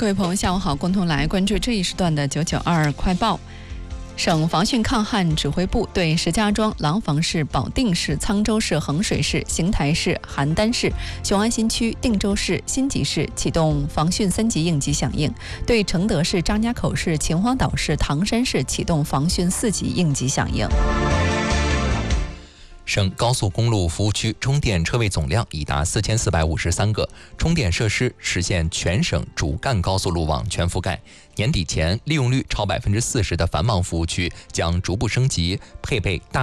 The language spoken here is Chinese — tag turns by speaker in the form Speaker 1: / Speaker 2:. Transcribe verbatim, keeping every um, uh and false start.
Speaker 1: 各位朋友，下午好，共同来关注这一时段的九九二快报。省防汛抗旱指挥部对石家庄、廊坊市、保定市、沧州市、衡水市、邢台市、邯郸市、雄安新区、定州市、新集市启动防汛三级应急响应，对承德市、张家口市、秦皇岛市、唐山市启动防汛四级应急响应。
Speaker 2: 省高速公路服务区充电车位总量已达四千四百五十三个，充电设施实现全省主干高速路网全覆盖。年底前，利用率超百分之四十的繁忙服务区将逐步升级，配备大